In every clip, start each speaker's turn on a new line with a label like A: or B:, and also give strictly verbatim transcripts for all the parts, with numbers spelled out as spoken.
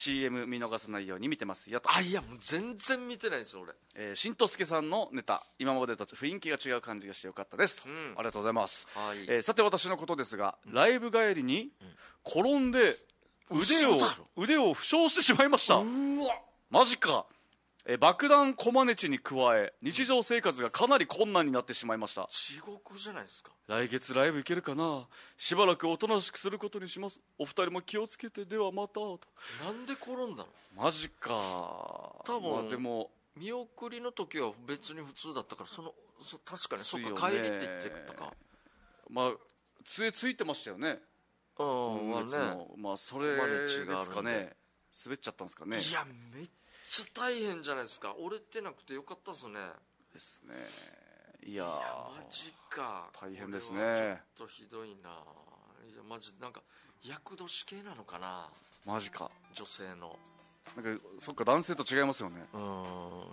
A: シーエム 見逃さないように見てますよと。
B: あ、いやもう全然見てないんですよ俺。
A: えー、しんとすけさんのネタ、今までと雰囲気が違う感じがしてよかったですと、
B: うん、
A: ありがとうございます、
B: はい。
A: えー、さて私のことですが、ライブ帰りに転んで腕を腕を負傷してしまいました。
B: うわ
A: マジか。えー、爆弾コマネチに加え日常生活がかなり困難になってしまいました。
B: 地獄じゃないですか。
A: 来月ライブ行けるかな。しばらくおとなしくすることにします。お二人も気をつけて、ではまたと。
B: なんで転んだの。
A: マジか。
B: 多分、
A: まあ、でも
B: 見送りの時は別に普通だったから、そのそ確かにそっか帰りって言ってたか。
A: まあ杖ついてましたよね。
B: うん、まあね、
A: まあそれですかね。滑っちゃったんですかね。
B: いやめっちゃ大変じゃないですか。折れてなくてよかったですね。
A: ですね。いやー、
B: いやマジか。
A: 大変ですね。
B: ちょっとひどいな。いやマジなんか厄年系なのかな。
A: マジか。
B: 女性の
A: なんかそっか、男性と違いますよね。
B: うん、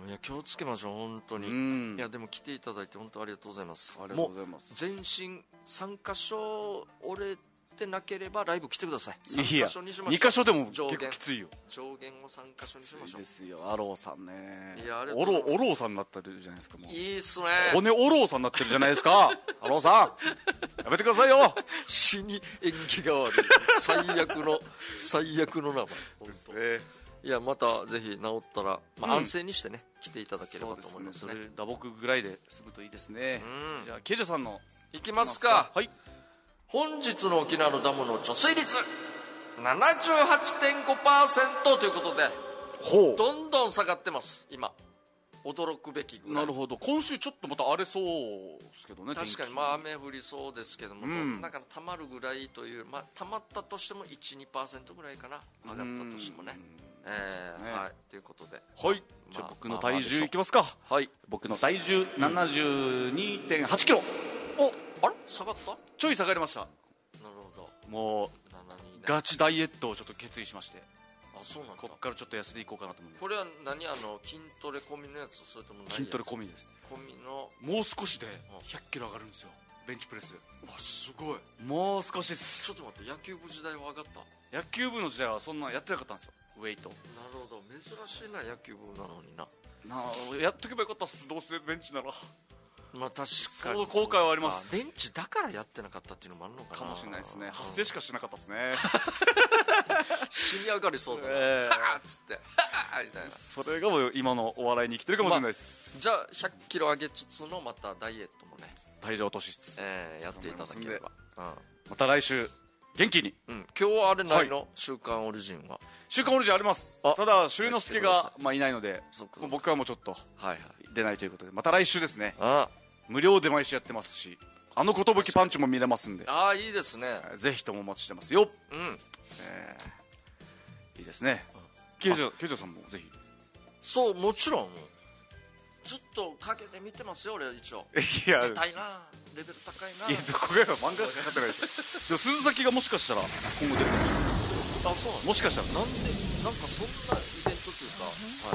B: いや気をつけましょう本当に。うん、いやでも来ていただいて本当ありがとうございます。
A: ありがとうございます。
B: 全身さん箇所折れてなければライブ来てください。さん
A: いや
B: 箇所にしましょう。
A: に箇所でも結構きついよ。
B: 上限をさん箇所にしましょう。
A: いいですよ。アローさんね。
B: いやあれ
A: オロオローさんになってるじゃないですか。もう
B: いいっすね。
A: 骨オローさんになってるじゃないですか。アローさんやめてくださいよ。
B: 死に縁起が悪い最悪の最悪の名前ですね。いやまたぜひ治ったら、まあ、安静にしてね、うん、来ていただければと思いますね。
A: それ打撲ぐらいで済むといいですね。うん、じゃあケイジャさんの
B: いきますか。
A: はい。
B: 本日の沖縄のダムの貯水率 ななじゅうはちてんごパーセント ということで、
A: ほう、
B: どんどん下がってます今。驚くべきぐらい。
A: なるほど。今週ちょっとまた荒れそうですけどね。
B: 確かにまあ雨降りそうですけども、うん、だからたまるぐらいという、まあ、たまったとしても いち、にパーセント ぐらいかな、上がったとしてもね。えーね、はい、ということで、
A: はい、じゃあ僕の体重いきますか。
B: はい、
A: 僕の体重 ななじゅうにてんはちキロ。
B: お、あれ下がった？
A: ちょい下がりました。
B: なるほど。
A: もうガチダイエットをちょっと決意しまして。
B: あ、そうなんだ。
A: ここからちょっと痩せていこうかなと思います。
B: これは何、あの筋トレ込みのやつ、それともないやつ？
A: 筋トレ込みです。
B: 込みの
A: もう少しでひゃっキロ上がるんですよ、ベンチプレス。
B: わ、すごい。
A: もう少しです。
B: ちょっと待って、野球部時代は上がった？
A: 野球部の時代はそんなやってなかったんですよ、ウェイト。
B: なるほど、珍しいな野球部なのにな。
A: なあ、やっとけばよかったっす、どうせベンチなら。
B: まあ確かに
A: その後悔はあります。
B: ベンチだからやってなかったっていうのもあるのかな。
A: かもしれないですね。発声しかしなかったですね。
B: 死に上がりそうだな、
A: えー、
B: はっつってはっみたいな。
A: それがもう今のお笑いに生きてるかもしれないです、
B: まあ、じゃあひゃっキロ上げつつのまたダイエットもね、
A: 体重落としつつ、
B: えー、やっていただければ、うん、
A: また来週元気に、
B: うん、今日はあれないの、はい、週刊オリジンは。週
A: 刊オリジンあります。ただ修之助が、まあ、いないので、もう僕はもうちょっと出ないということで、また来週ですね。ああ、無料で毎週やってますし、あの寿パンチも見れますんで、
B: ああいいですね、
A: ぜひともお待ちしてますよ。うん、えー、いいですね。ケイジャさんもぜひ。そう、もちろんずっとかけて見てますよ俺。一応いや出たいな、レベル高いな。いや、どこが漫画しかかってないでしょ。でも鈴崎がもしかしたら今後出るかもしれない。あ、そうなの。もしかしたらなんで、なんかそんなイベントというか、はい、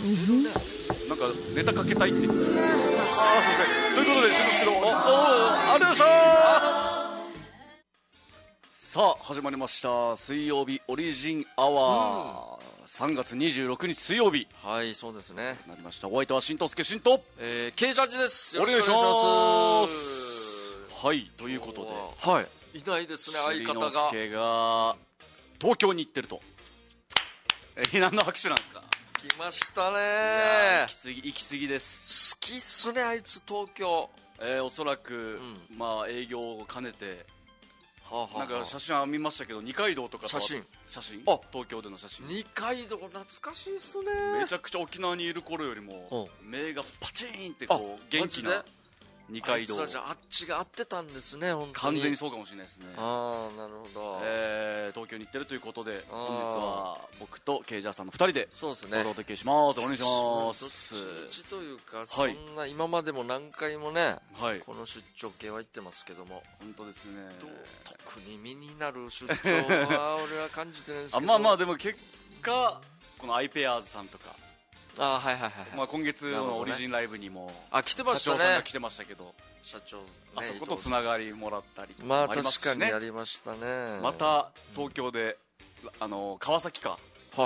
A: みんな出るね。なんかネタかけたいって。ああ、すいません。ということでしんのすけど、おお、ありがとうございました。さあ始まりました、水曜日オリジンアワー、うん、さんがつにじゅうろくにち水曜日。はい、そうですね、なりました。お相手はしんとすけしんと、えー、Kジャッジです。よろしくお願いします。はい、ということで、はい、いないですね、相方が。しんのすけが東京に行ってると。えー、何の拍手なんですか。来ましたね。行き過ぎ、行き過ぎです。好きっすね、あいつ東京。えー、おそらく、うん、まあ営業を兼ねて、はあはあ、なんか写真は見ましたけど、二階堂とか写真写真あ、東京での写真。二階堂懐かしいっすね。めちゃくちゃ沖縄にいる頃よりも目がパチーンってこう元気な二階堂。あいつはじゃああっちが合ってたんですね、本当に。完全にそうかもしれないですね。ああ、なるほど。えー、東京に行ってるということで、本日は僕とケイジャーさんのふたりでそうですね、お届けします。お願いします。どっちというか、そんな今までも何回もね、はい、この出張系は行ってますけども、本当ですね、特に身になる出張は俺は感じてるんですけど。あ、まあまあ、でも結果このアイペアーズさんとか、あ、はいはいはい、まあ、今月のオリジンライブにも、ね、あ、来てましたね、社長さんが来てましたけど、社長、ね、あそことつながりもらったりとかもありますしね。まあ確かにやりましたね。また東京で、うん、あの川崎か